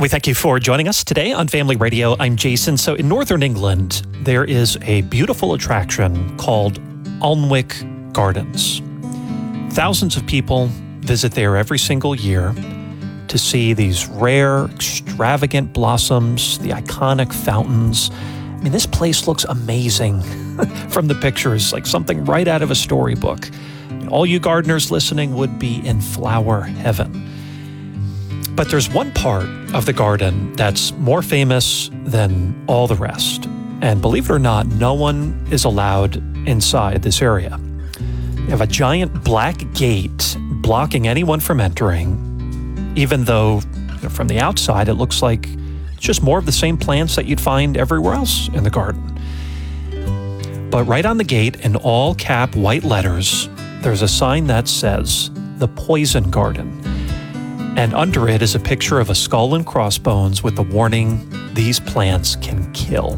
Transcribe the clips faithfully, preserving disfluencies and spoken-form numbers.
We thank you for joining us today on Family Radio. I'm Jason. So in Northern England, there is a beautiful attraction called Alnwick Gardens. Thousands of people visit there every single year to see these rare, extravagant blossoms, the iconic fountains. I mean, this place looks amazing from the pictures, like something right out of a storybook. And all you gardeners listening would be in flower heaven. But there's one part of the garden that's more famous than all the rest. And believe it or not, no one is allowed inside this area. You have a giant black gate blocking anyone from entering, even though, you know, from the outside it looks like it's just more of the same plants that you'd find everywhere else in the garden. But right on the gate, in all cap white letters, there's a sign that says, "The Poison Garden." And under it is a picture of a skull and crossbones with the warning, "These plants can kill."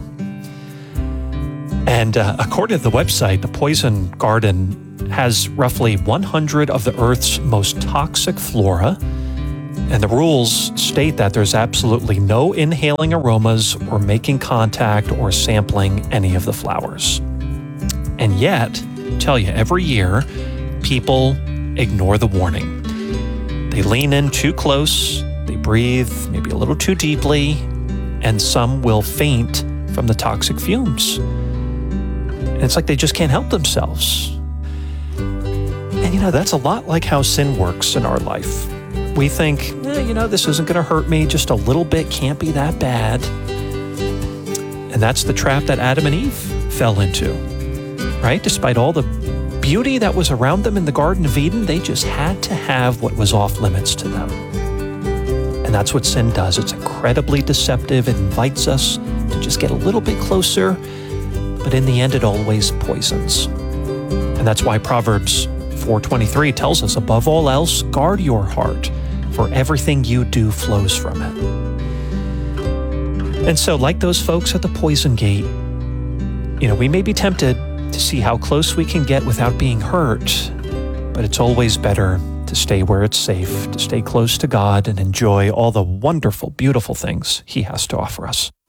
And uh, according to the website, the Poison Garden has roughly one hundred of the Earth's most toxic flora. And the rules state that there's absolutely no inhaling aromas or making contact or sampling any of the flowers. And yet, I tell you, every year, people ignore the warning. They lean in too close, they breathe maybe a little too deeply, and some will faint from the toxic fumes. And it's like they just can't help themselves. And you know, that's a lot like how sin works in our life. We think, eh, you know, this isn't going to hurt me, just a little bit can't be that bad. And that's the trap that Adam and Eve fell into, right? Despite all the beauty that was around them in the Garden of Eden, they just had to have what was off limits to them. And that's what sin does. It's incredibly deceptive. It invites us to just get a little bit closer, but in the end, it always poisons. And that's why Proverbs four twenty-three tells us, above all else, guard your heart, for everything you do flows from it. And so, like those folks at the Poison Gate, you know, we may be tempted to see how close we can get without being hurt, but it's always better to stay where it's safe, to stay close to God and enjoy all the wonderful, beautiful things He has to offer us.